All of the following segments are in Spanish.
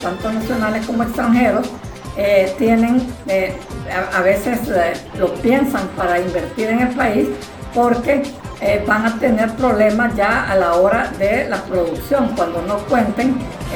tanto nacionales como extranjeros, tienen, a veces lo piensan para invertir en el país porque van a tener problemas ya a la hora de la producción, cuando no cuenten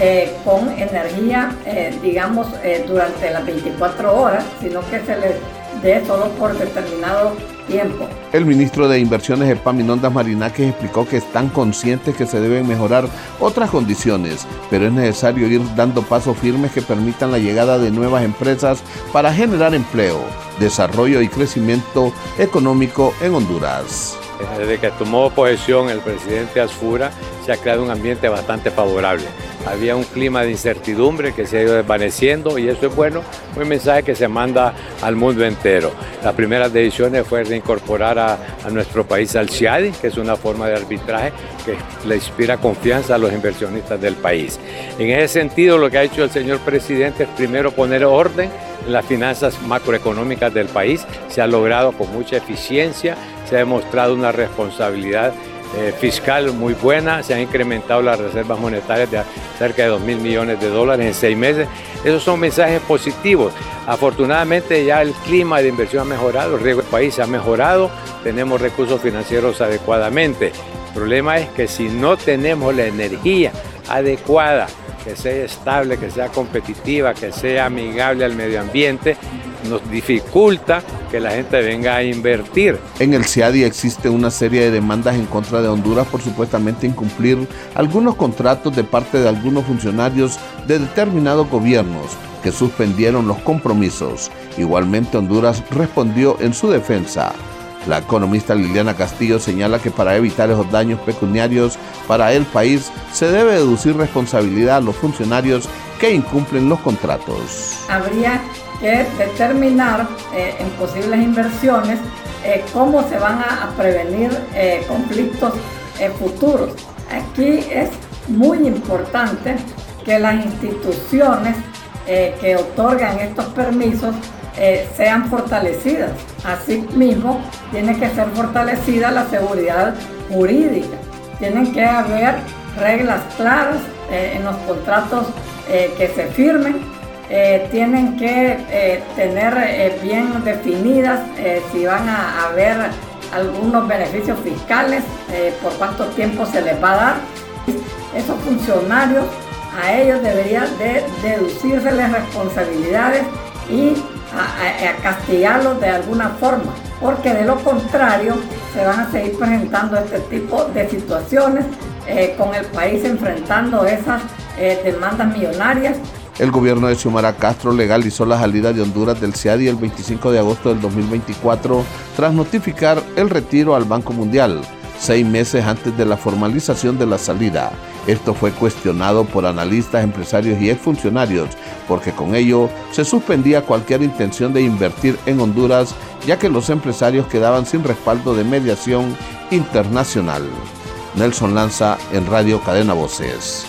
con energía, digamos, durante las 24 horas, sino que se les dé solo por determinado tiempo. El ministro de Inversiones, Epaminondas Marinakis, explicó que están conscientes que se deben mejorar otras condiciones, pero es necesario ir dando pasos firmes que permitan la llegada de nuevas empresas para generar empleo, desarrollo y crecimiento económico en Honduras. Desde que tomó posesión el presidente Asfura, se ha creado un ambiente bastante favorable. Había un clima de incertidumbre que se ha ido desvaneciendo y eso es bueno, un mensaje que se manda al mundo entero. Las primeras decisiones fue reincorporar a nuestro país al CIADI, que es una forma de arbitraje que le inspira confianza a los inversionistas del país. En ese sentido, lo que ha hecho el señor presidente es primero poner orden en las finanzas macroeconómicas del país. Se ha logrado con mucha eficiencia, se ha demostrado una responsabilidad fiscal muy buena, se han incrementado las reservas monetarias de cerca de 2.000 millones de dólares en 6 meses. Esos son mensajes positivos. Afortunadamente ya el clima de inversión ha mejorado, el riesgo del país ha mejorado, tenemos recursos financieros adecuadamente. El problema es que si no tenemos la energía adecuada, que sea estable, que sea competitiva, que sea amigable al medio ambiente, nos dificulta que la gente venga a invertir. En el CIADI existe una serie de demandas en contra de Honduras por supuestamente incumplir algunos contratos de parte de algunos funcionarios de determinados gobiernos que suspendieron los compromisos. Igualmente, Honduras respondió en su defensa. La economista Liliana Castillo señala que para evitar esos daños pecuniarios para el país se debe deducir responsabilidad a los funcionarios que incumplen los contratos. Habría que determinar en posibles inversiones cómo se van a prevenir conflictos futuros. Aquí es muy importante que las instituciones que otorgan estos permisos sean fortalecidas. Asimismo, tiene que ser fortalecida la seguridad jurídica. Tienen que haber reglas claras en los contratos que se firmen. Tienen que tener bien definidas si van a haber algunos beneficios fiscales, por cuánto tiempo se les va a dar. Esos funcionarios, a ellos deberían de deducírseles responsabilidades y a castigarlos de alguna forma, porque de lo contrario se van a seguir presentando este tipo de situaciones con el país enfrentando esas demandas millonarias. El gobierno de Xiomara Castro legalizó la salida de Honduras del CIADI el 25 de agosto del 2024 tras notificar el retiro al Banco Mundial, 6 meses antes de la formalización de la salida. Esto fue cuestionado por analistas, empresarios y exfuncionarios, porque con ello se suspendía cualquier intención de invertir en Honduras, ya que los empresarios quedaban sin respaldo de mediación internacional. Nelson Lanza, en Radio Cadena Voces.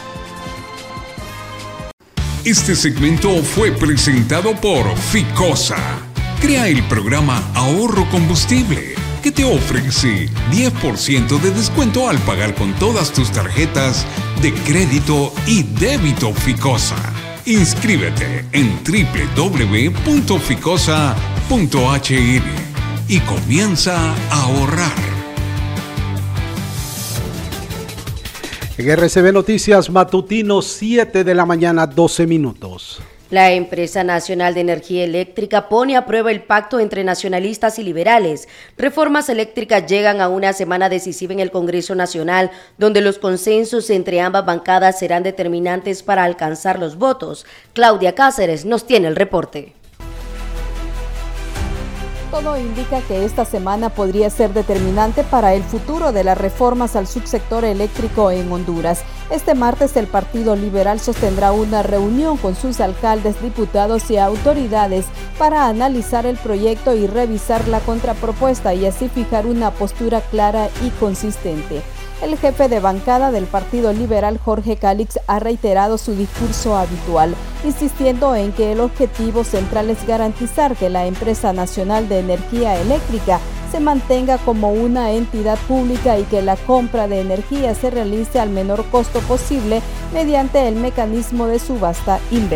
Este segmento fue presentado por Ficosa. Crea el programa Ahorro Combustible, que te ofrece 10% de descuento al pagar con todas tus tarjetas de crédito y débito Ficosa. Inscríbete en www.ficosa.hn y comienza a ahorrar. En RCB Noticias Matutino, 7 de la mañana, 12 minutos. La Empresa Nacional de Energía Eléctrica pone a prueba el pacto entre nacionalistas y liberales. Reformas eléctricas llegan a una semana decisiva en el Congreso Nacional, donde los consensos entre ambas bancadas serán determinantes para alcanzar los votos. Claudia Cáceres nos tiene el reporte. Todo indica que esta semana podría ser determinante para el futuro de las reformas al subsector eléctrico en Honduras. Este martes el Partido Liberal sostendrá una reunión con sus alcaldes, diputados y autoridades para analizar el proyecto y revisar la contrapropuesta y así fijar una postura clara y consistente. El jefe de bancada del Partido Liberal, Jorge Calix, ha reiterado su discurso habitual, insistiendo en que el objetivo central es garantizar que la Empresa Nacional de Energía Eléctrica se mantenga como una entidad pública y que la compra de energía se realice al menor costo posible mediante el mecanismo de subasta inversa.